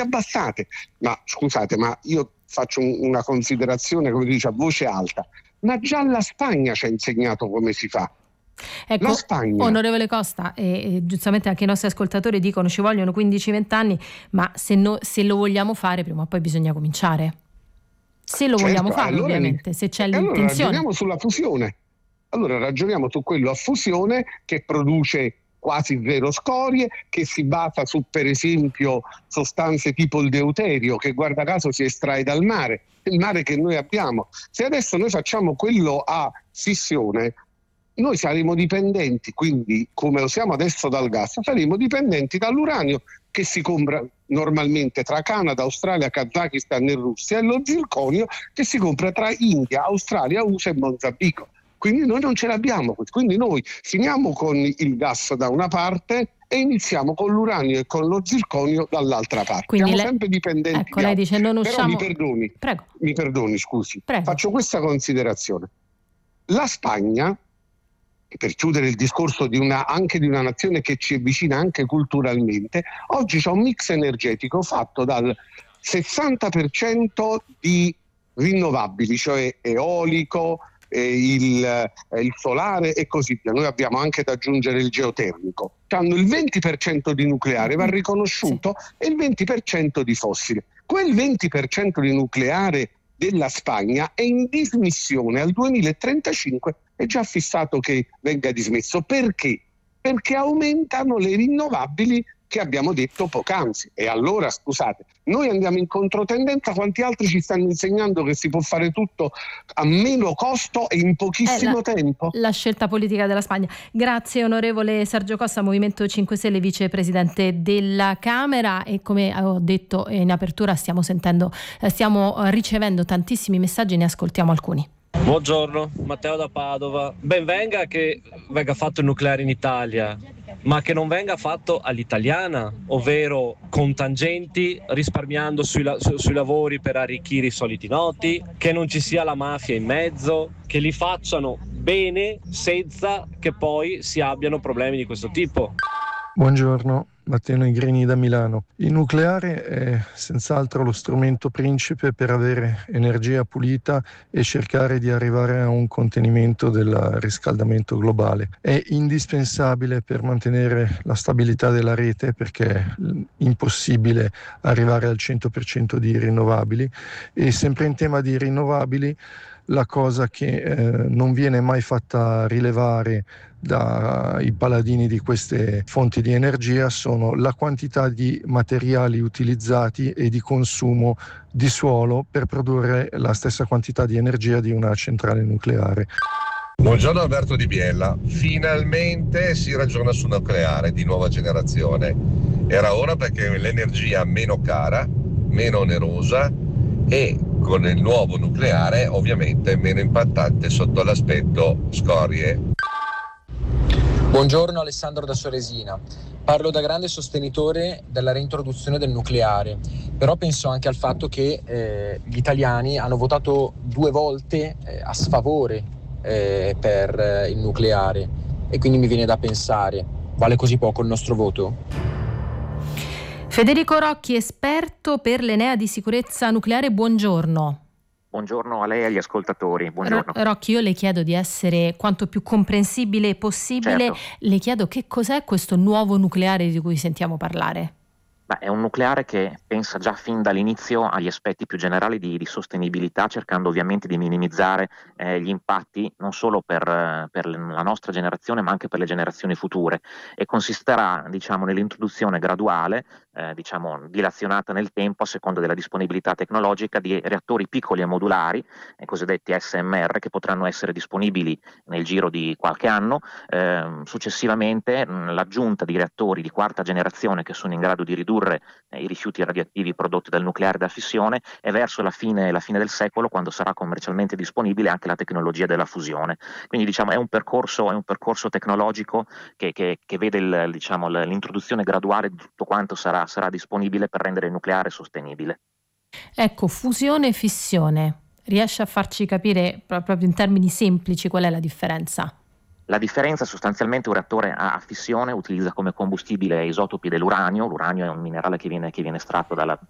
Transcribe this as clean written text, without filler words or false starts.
abbassate. Ma scusate, ma io faccio una considerazione, come dice, a voce alta, ma già la Spagna ci ha insegnato come si fa. Ecco, La Spagna, onorevole Costa, e giustamente anche i nostri ascoltatori dicono ci vogliono 15-20 anni, ma se lo vogliamo fare prima o poi bisogna cominciare. Se lo vogliamo fare, allora, ovviamente, se c'è allora l'intenzione. ragioniamo sulla fusione. Allora ragioniamo su quello a fusione che produce quasi zero scorie, che si basa su, per esempio, sostanze tipo il deuterio, che guarda caso si estrae dal mare, il mare che noi abbiamo. Se adesso noi facciamo quello a fissione, noi saremo dipendenti, quindi come lo siamo adesso dal gas, saremo dipendenti dall'uranio che si compra normalmente tra Canada, Australia, Kazakistan e Russia, e lo zirconio che si compra tra India, Australia, USA e Mozambico. Quindi noi non ce l'abbiamo, quindi noi finiamo con il gas da una parte e iniziamo con l'uranio e con lo zirconio dall'altra parte. Quindi siamo sempre dipendenti. Ecco, lei dice non usciamo. Però mi perdoni, scusi. Prego. Faccio questa considerazione. La Spagna, per chiudere il discorso anche di una nazione che ci avvicina anche culturalmente, oggi c'è un mix energetico fatto dal 60% di rinnovabili, cioè eolico, il solare e così via. Noi abbiamo anche da aggiungere il geotermico. Hanno il 20% di nucleare, va riconosciuto, e il 20% di fossile. Quel 20% di nucleare della Spagna è in dismissione al 2035, è già fissato che venga dismesso. Perché? Perché aumentano le rinnovabili che abbiamo detto poc'anzi. E allora, scusate, noi andiamo in controtendenza, quanti altri ci stanno insegnando che si può fare tutto a meno costo e in pochissimo tempo? La scelta politica della Spagna. Grazie onorevole Sergio Costa, Movimento 5 Stelle, vicepresidente della Camera. E come ho detto in apertura stiamo ricevendo tantissimi messaggi, ne ascoltiamo alcuni. Buongiorno, Matteo da Padova. Ben venga che venga fatto il nucleare in Italia, ma che non venga fatto all'italiana, ovvero con tangenti, risparmiando sui lavori per arricchire i soliti noti, che non ci sia la mafia in mezzo, che li facciano bene senza che poi si abbiano problemi di questo tipo. Buongiorno, Matteo Negrini da Milano. Il nucleare è senz'altro lo strumento principe per avere energia pulita e cercare di arrivare a un contenimento del riscaldamento globale. È indispensabile per mantenere la stabilità della rete, perché è impossibile arrivare al 100% di rinnovabili. E sempre in tema di rinnovabili, la cosa che non viene mai fatta rilevare dai paladini di queste fonti di energia sono la quantità di materiali utilizzati e di consumo di suolo per produrre la stessa quantità di energia di una centrale nucleare. Buongiorno Alberto Di Biella, finalmente si ragiona su nucleare di nuova generazione. Era ora, perché l'energia meno cara, meno onerosa e con il nuovo nucleare ovviamente meno impattante sotto l'aspetto scorie. Buongiorno, Alessandro da Soresina. Parlo da grande sostenitore della reintroduzione del nucleare, però penso anche al fatto che gli italiani hanno votato 2 volte a sfavore per il nucleare, e quindi mi viene da pensare, vale così poco il nostro voto? Federico Rocchi, esperto per l'Enea di sicurezza nucleare, buongiorno. Buongiorno a lei e agli ascoltatori. Buongiorno. Rocchi, io le chiedo di essere quanto più comprensibile possibile. Certo. Le chiedo che cos'è questo nuovo nucleare di cui sentiamo parlare. È un nucleare che pensa già fin dall'inizio agli aspetti più generali di sostenibilità, cercando ovviamente di minimizzare gli impatti non solo per la nostra generazione ma anche per le generazioni future, e consisterà nell'introduzione graduale, dilazionata nel tempo a seconda della disponibilità tecnologica, di reattori piccoli e modulari, cosiddetti SMR, che potranno essere disponibili nel giro di qualche anno. Successivamente l'aggiunta di reattori di quarta generazione che sono in grado di ridurre i rifiuti radioattivi prodotti dal nucleare da fissione, e verso la fine del secolo, quando sarà commercialmente disponibile anche la tecnologia della fusione. Quindi è un percorso tecnologico che vede l'introduzione graduale di tutto quanto sarà disponibile per rendere il nucleare sostenibile. Ecco, fusione e fissione, riesce a farci capire proprio in termini semplici qual è la differenza? La differenza, sostanzialmente, un reattore a fissione utilizza come combustibile isotopi dell'uranio. L'uranio è un minerale che viene estratto dalla